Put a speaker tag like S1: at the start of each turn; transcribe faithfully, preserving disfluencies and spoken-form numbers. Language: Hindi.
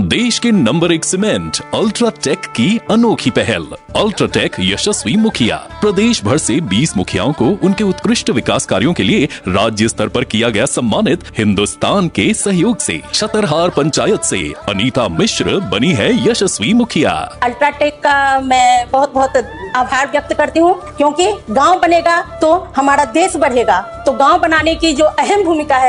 S1: देश के नंबर एक सीमेंट अल्ट्राटेक की अनोखी पहल। अल्ट्राटेक यशस्वी मुखिया प्रदेश भर से बीस मुखियाओं को उनके उत्कृष्ट विकास कार्यों के लिए राज्य स्तर पर किया गया सम्मानित। हिंदुस्तान के सहयोग से छतरहार पंचायत से अनीता मिश्र बनी है यशस्वी मुखिया।
S2: अल्ट्राटेक का मैं बहुत बहुत आभार व्यक्त करती हूँ, क्योंकि गांव बनेगा तो हमारा देश बढ़ेगा। तो गांव बनाने की जो अहम भूमिका है